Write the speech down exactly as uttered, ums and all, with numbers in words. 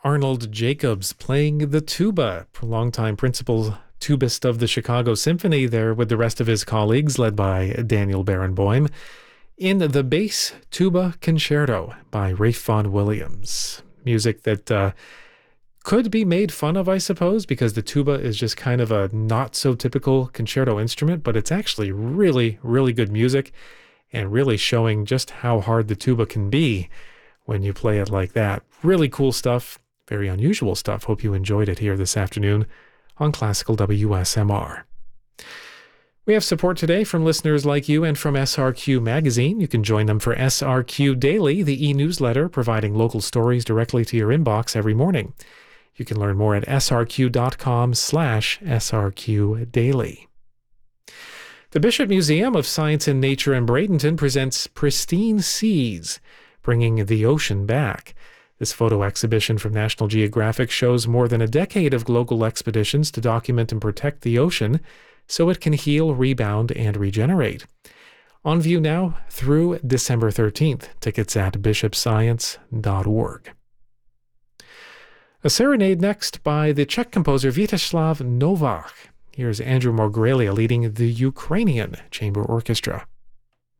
Arnold Jacobs playing the tuba, longtime principal tubist of the Chicago Symphony there with the rest of his colleagues, led by Daniel Barenboim, in the Bass Tuba Concerto by Ralph Vaughan Williams. Music that uh, could be made fun of, I suppose, because the tuba is just kind of a not-so-typical concerto instrument, but it's actually really, really good music and really showing just how hard the tuba can be when you play it like that. Really cool stuff, very unusual stuff. Hope you enjoyed it here this afternoon on Classical W S M R. We have support today from listeners like you and from S R Q Magazine. You can join them for S R Q Daily, the e-newsletter providing local stories directly to your inbox every morning. You can learn more at srq.com slash srq daily. The Bishop Museum of Science and Nature in Bradenton presents Pristine Seas, bringing the ocean back. This photo exhibition from National Geographic shows more than a decade of global expeditions to document and protect the ocean so it can heal, rebound, and regenerate. On view now through December thirteenth. Tickets at bishop science dot org. A serenade next by the Czech composer Vítězslav Novák. Here's Andrew Morgrelia leading the Ukrainian Chamber Orchestra.